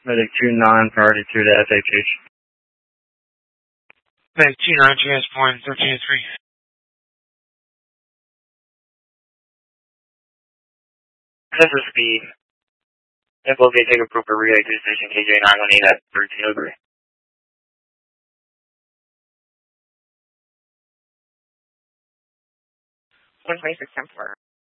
Medic 2-9, priority 2 to SHH. Medic 2-9, transport 13-3. This is speed. FLK, take appropriate relay to station KJ918 at 1303. 126 10-4.